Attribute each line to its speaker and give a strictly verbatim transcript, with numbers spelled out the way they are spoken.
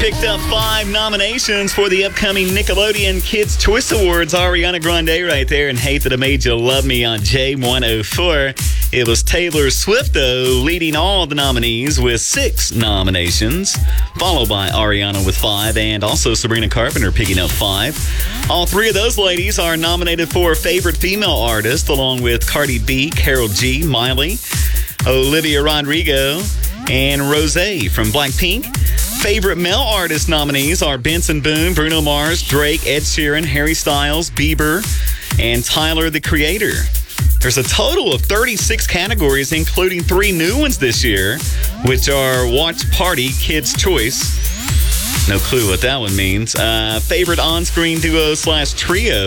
Speaker 1: picked up five nominations for the upcoming Nickelodeon Kids' Choice Awards. Ariana Grande right there, and Hate That I Made You Love Me on J one oh four. It was Taylor Swift, though, leading all the nominees with six nominations, followed by Ariana with five, and also Sabrina Carpenter picking up five. All three of those ladies are nominated for Favorite Female Artist, along with Cardi B, Karol G, Miley, Olivia Rodrigo, and Rosé from Blackpink. Favorite Male Artist nominees are Benson Boone, Bruno Mars, Drake, Ed Sheeran, Harry Styles, Bieber, and Tyler, the Creator. There's a total of thirty-six categories, including three new ones this year, which are Watch Party, Kids' Choice. No clue what that one means. Uh, favorite on-screen duo slash trio.